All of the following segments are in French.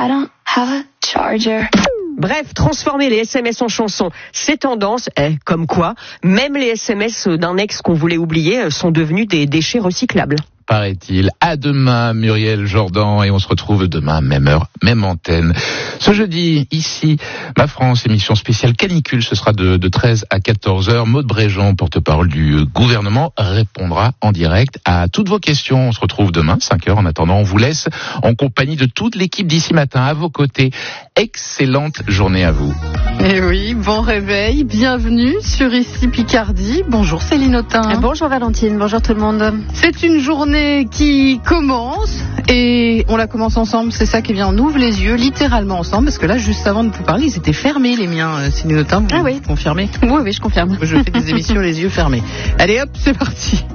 I don't have a charger. Bref, transformer les SMS en chansons, c'est tendance. Comme quoi, même les SMS d'un ex qu'on voulait oublier sont devenus des déchets recyclables. Paraît-il. À demain, Muriel Jordan, et on se retrouve demain, même heure, même antenne. Ce jeudi, ici, Ma France, émission spéciale canicule, ce sera de 13 à 14h. Maude Bréjean, porte-parole du gouvernement, répondra en direct à toutes vos questions. On se retrouve demain, 5h. En attendant, on vous laisse en compagnie de toute l'équipe d'ici matin à vos côtés. Excellente journée à vous. Et oui, bon réveil, bienvenue sur Ici Picardie. Bonjour Céline Autain. Bonjour Valentine, bonjour tout le monde. C'est une journée qui commence et on la commence ensemble, c'est ça qui est bien. On ouvre les yeux littéralement ensemble parce que là, juste avant de vous parler, ils étaient fermés les miens, Céline Autain. Vous confirmez ? Oui, je confirme. Je fais des émissions les yeux fermés. Allez hop, c'est parti.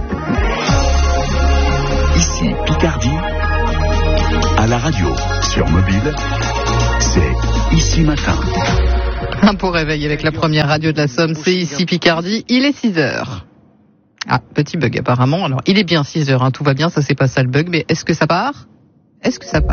Ici Picardie, à la radio, sur mobile, c'est Ici Matin. Un beau réveil avec la première radio de la Somme, c'est Ici Picardie, il est 6h. Ah, petit bug apparemment. Alors, il est bien 6h, tout va bien, ça c'est pas ça le bug, mais est-ce que ça part ? Est-ce que ça part ?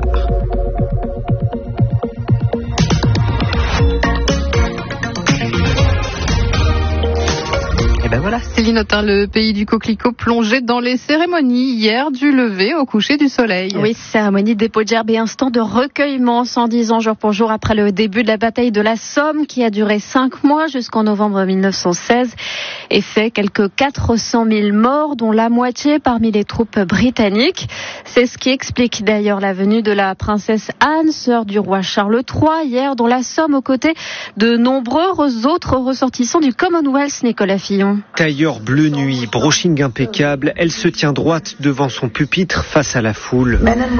Ben voilà, Céline Autain, le pays du coquelicot plongé dans les cérémonies hier du lever au coucher du soleil. Oui, cérémonie dépôt de gerbe et instant de recueillement, 110 ans jour pour jour après le début de la bataille de la Somme qui a duré 5 mois jusqu'en novembre 1916 et fait quelques 400 000 morts, dont la moitié parmi les troupes britanniques. C'est ce qui explique d'ailleurs la venue de la princesse Anne, sœur du roi Charles III, hier dans la Somme aux côtés de nombreux autres ressortissants du Commonwealth, Nicolas Fillon. Tailleur bleu nuit, brushing impeccable, elle se tient droite devant son pupitre face à la foule.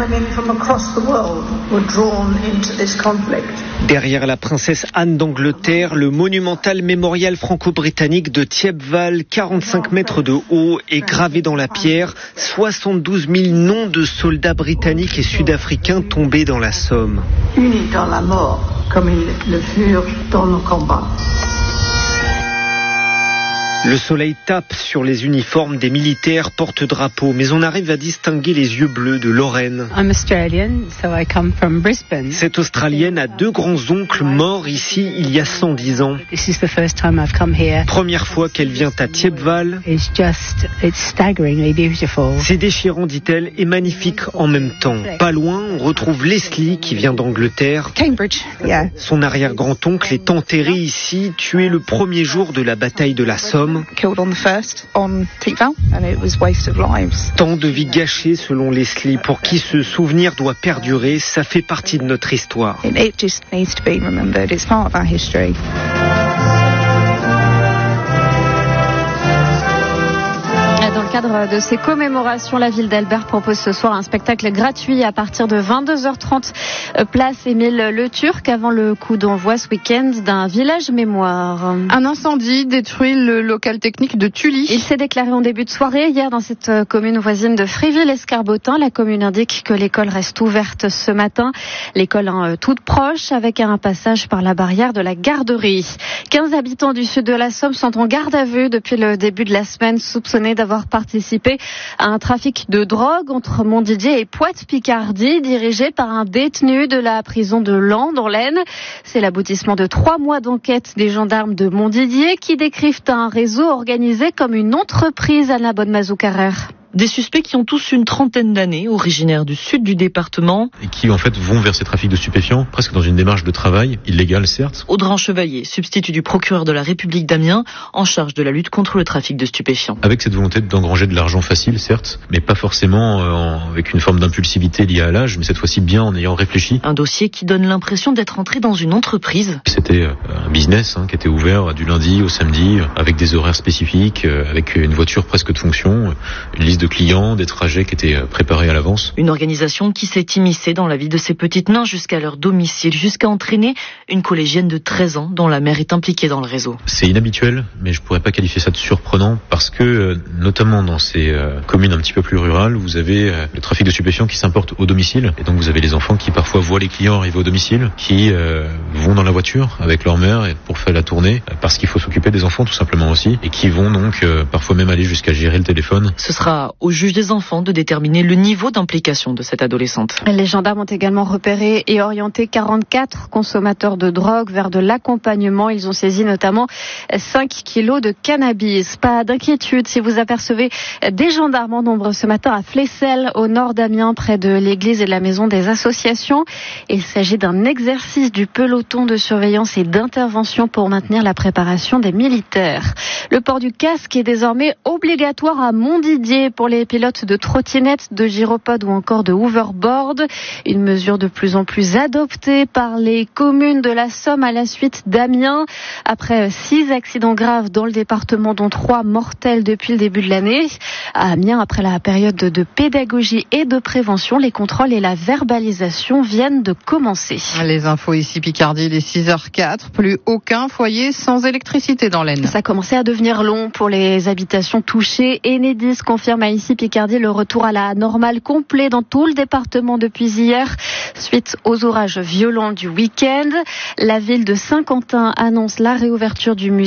Derrière la princesse Anne d'Angleterre, le monumental mémorial franco-britannique de Thiepval, 45 mètres de haut, est gravé dans la pierre 72 000 noms de soldats britanniques et sud-africains tombés dans la Somme. Unis dans la mort, comme ils le furent dans nos combats. Le soleil tape sur les uniformes des militaires porte-drapeaux, mais on arrive à distinguer les yeux bleus de Lorraine. Cette Australienne a 2 grands-oncles morts ici il y a 110 ans. Première fois qu'elle vient à Thiepval. C'est déchirant, dit-elle, et magnifique en même temps. Pas loin, on retrouve Leslie qui vient d'Angleterre. Cambridge. Son arrière-grand-oncle est enterré ici, tué le premier jour de la bataille de la Somme. Tant de vies gâchées selon Leslie, pour qui ce souvenir doit perdurer, ça fait partie de notre histoire. It just needs to be remembered. It's part of our history. Dans le cadre de ces commémorations, la ville d'Albert propose ce soir un spectacle gratuit à partir de 22h30, place Émile Le Turc, avant le coup d'envoi ce week-end d'un village mémoire. Un incendie détruit le local technique de Tully. Il s'est déclaré en début de soirée hier dans cette commune voisine de Fréville-Escarbotin. La commune indique que l'école reste ouverte ce matin. L'école toute proche, avec un passage par la barrière de la garderie. 15 habitants du sud de la Somme sont en garde à vue depuis le début de la semaine, soupçonnés d'avoir participé à un trafic de drogue entre Montdidier et Poite-Picardie, dirigé par un détenu de la prison de Lens, dans l'Aisne. C'est l'aboutissement de 3 mois d'enquête des gendarmes de Montdidier qui décrivent un réseau organisé comme une entreprise, Anna Bonne-Mazou-Carrère. Des suspects qui ont tous une trentaine d'années, originaires du sud du département. Et qui en fait vont vers ces trafics de stupéfiants, presque dans une démarche de travail, illégale certes. Audran Chevalier, substitut du procureur de la République d'Amiens, en charge de la lutte contre le trafic de stupéfiants. Avec cette volonté d'engranger de l'argent facile certes, mais pas forcément avec une forme d'impulsivité liée à l'âge, mais cette fois-ci bien en ayant réfléchi. Un dossier qui donne l'impression d'être entré dans une entreprise. C'était un business qui était ouvert du lundi au samedi, avec des horaires spécifiques, avec une voiture presque de fonction, une liste de clients, des trajets qui étaient préparés à l'avance. Une organisation qui s'est immiscée dans la vie de ces petites mains jusqu'à leur domicile, jusqu'à entraîner une collégienne de 13 ans dont la mère est impliquée dans le réseau. C'est inhabituel, mais je pourrais pas qualifier ça de surprenant parce que, notamment dans ces communes un petit peu plus rurales, vous avez le trafic de stupéfiants qui s'importe au domicile et donc vous avez les enfants qui parfois voient les clients arriver au domicile qui vont dans la voiture avec leur mère pour faire la tournée parce qu'il faut s'occuper des enfants tout simplement aussi et qui vont donc parfois même aller jusqu'à gérer le téléphone. Ce sera au juge des enfants de déterminer le niveau d'implication de cette adolescente. Les gendarmes ont également repéré et orienté 44 consommateurs de drogue vers de l'accompagnement. Ils ont saisi notamment 5 kilos de cannabis. Pas d'inquiétude si vous apercevez des gendarmes en nombre ce matin à Flesselles, au nord d'Amiens, près de l'église et de la maison des associations. Il s'agit d'un exercice du peloton de surveillance et d'intervention pour maintenir la préparation des militaires. Le port du casque est désormais obligatoire à Montdidier pour les pilotes de trottinettes, de gyropodes ou encore de hoverboard. Une mesure de plus en plus adoptée par les communes de la Somme à la suite d'Amiens. Après 6 accidents graves dans le département, dont 3 mortels depuis le début de l'année. À Amiens, après la période de pédagogie et de prévention, les contrôles et la verbalisation viennent de commencer. Les infos ici Picardie, les 6h04. Plus aucun foyer sans électricité dans l'Aisne. Ça a commencé à devenir long pour les habitations touchées. Enedis confirme à ici Picardie le retour à la normale complet dans tout le département depuis hier, suite aux orages violents du week-end. La ville de Saint-Quentin annonce la réouverture du musée